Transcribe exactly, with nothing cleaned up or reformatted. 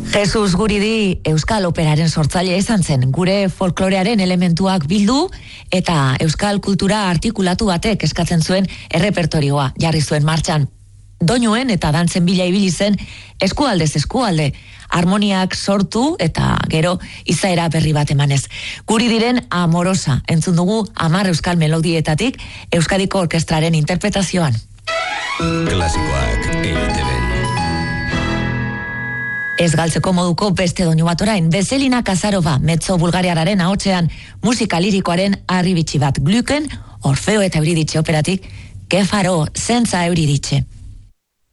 Jesus Guridi Euskal Operaren sortzaile izan zen, gure folklorearen elementuak bildu eta euskal kultura artikulatu batek eskatzen zuen errepertorioa jarri zuen martxan. Doinuen eta dantzen bila ibili zen eskualdez eskualde, harmoniak sortu eta gero izaera berri bat emanez. Guridiren Amorosa entzun dugu hamar euskal melodietatik Euskadiko Orkestraren interpretazioan. Klasikoak E I Te Be. Ez galtzeko moduko beste doinu bat orain, Veselina Kasarova, mezzo bulgariararen ahotsean, musika lirikoaren harribitxi bat, Glücken, Orfeo eta Euriditxe operatik, Que faro, senza Euriditxe.